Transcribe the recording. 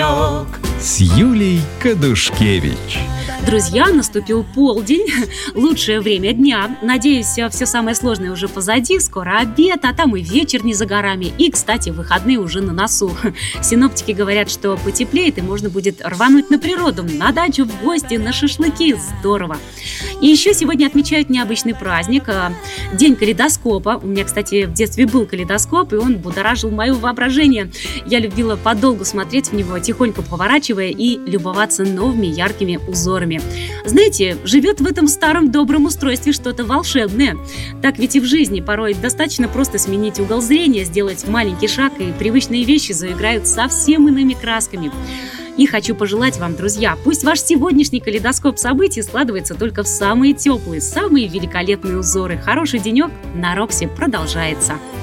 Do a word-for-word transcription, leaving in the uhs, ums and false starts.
денек с Юлей Кадушкевич. Друзья, наступил полдень, лучшее время дня. Надеюсь, все самое сложное уже позади, скоро обед, а там и вечер не за горами. И, кстати, выходные уже на носу. Синоптики говорят, что потеплеет и можно будет рвануть на природу, на дачу, в гости, на шашлыки. Здорово! И еще сегодня отмечают необычный праздник – День калейдоскопа. У меня, кстати, в детстве был калейдоскоп, и он будоражил мое воображение. Я любила подолгу смотреть в него, тихонько поворачивая и любоваться новыми яркими узорами. Знаете, живет в этом старом добром устройстве что-то волшебное. Так ведь и в жизни порой достаточно просто сменить угол зрения, сделать маленький шаг, и привычные вещи заиграют совсем иными красками. И хочу пожелать вам, друзья, пусть ваш сегодняшний калейдоскоп событий складывается только в самые теплые, самые великолепные узоры. Хороший денек на Роксе продолжается.